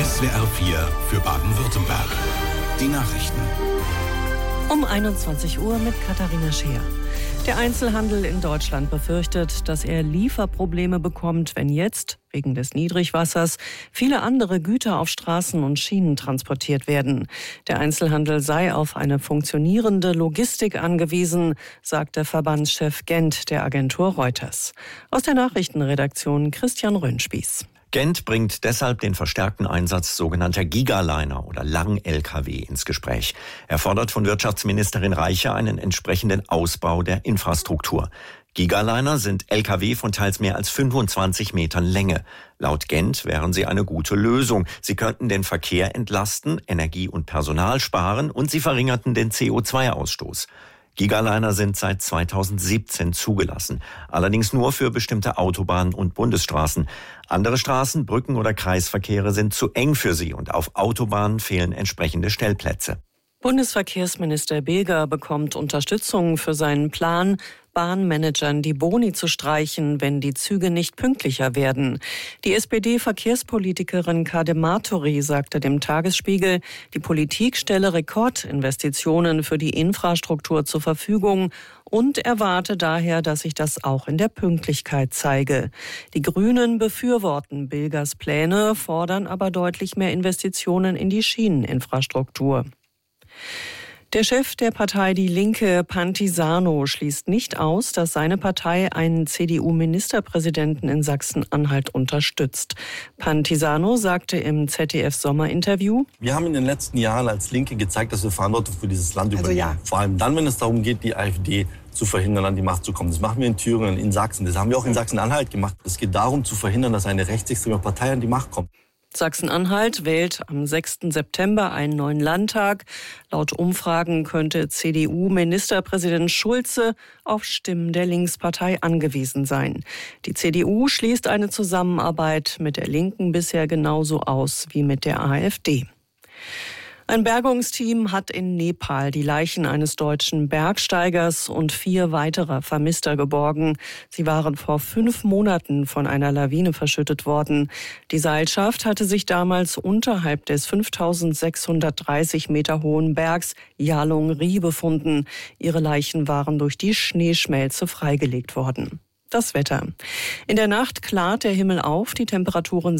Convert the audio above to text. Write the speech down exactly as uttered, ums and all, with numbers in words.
S W R vier für Baden-Württemberg. Die Nachrichten. Um einundzwanzig Uhr mit Katharina Scheer. Der Einzelhandel in Deutschland befürchtet, dass er Lieferprobleme bekommt, wenn jetzt, wegen des Niedrigwassers, viele andere Güter auf Straßen und Schienen transportiert werden. Der Einzelhandel sei auf eine funktionierende Logistik angewiesen, sagt der Verbandschef Gent der Agentur Reuters. Aus der Nachrichtenredaktion Christian Röhnspieß. Gent bringt deshalb den verstärkten Einsatz sogenannter Gigaliner oder Lang-L K W ins Gespräch. Er fordert von Wirtschaftsministerin Reiche einen entsprechenden Ausbau der Infrastruktur. Gigaliner sind L K W von teils mehr als fünfundzwanzig Metern Länge. Laut Gent wären sie eine gute Lösung. Sie könnten den Verkehr entlasten, Energie und Personal sparen und sie verringerten den C O zwei Ausstoß. Gigaliner sind seit zweitausendsiebzehn zugelassen, allerdings nur für bestimmte Autobahnen und Bundesstraßen. Andere Straßen, Brücken oder Kreisverkehre sind zu eng für sie und auf Autobahnen fehlen entsprechende Stellplätze. Bundesverkehrsminister Beger bekommt Unterstützung für seinen Plan, Bahnmanagern die Boni zu streichen, wenn die Züge nicht pünktlicher werden. Die S P D-Verkehrspolitikerin Kade Martori sagte dem Tagesspiegel, die Politik stelle Rekordinvestitionen für die Infrastruktur zur Verfügung und erwarte daher, dass sich das auch in der Pünktlichkeit zeige. Die Grünen befürworten Begers Pläne, fordern aber deutlich mehr Investitionen in die Schieneninfrastruktur. Der Chef der Partei Die Linke, Pantisano, schließt nicht aus, dass seine Partei einen C D U-Ministerpräsidenten in Sachsen-Anhalt unterstützt. Pantisano sagte im Z D F-Sommerinterview: Wir haben in den letzten Jahren als Linke gezeigt, dass wir Verantwortung für dieses Land also übernehmen. Ja. Vor allem dann, wenn es darum geht, die AfD zu verhindern, an die Macht zu kommen. Das machen wir in Thüringen, in Sachsen. Das haben wir auch in Sachsen-Anhalt gemacht. Es geht darum, zu verhindern, dass eine rechtsextreme Partei an die Macht kommt. Sachsen-Anhalt wählt am sechsten September einen neuen Landtag. Laut Umfragen könnte C D U-Ministerpräsident Schulze auf Stimmen der Linkspartei angewiesen sein. Die C D U schließt eine Zusammenarbeit mit der Linken bisher genauso aus wie mit der AfD. Ein Bergungsteam hat in Nepal die Leichen eines deutschen Bergsteigers und vier weiterer Vermisster geborgen. Sie waren vor fünf Monaten von einer Lawine verschüttet worden. Die Seilschaft hatte sich damals unterhalb des fünftausendsechshundertdreißig Meter hohen Bergs Yalong-ri befunden. Ihre Leichen waren durch die Schneeschmelze freigelegt worden. Das Wetter. In der Nacht klart der Himmel auf, die Temperaturen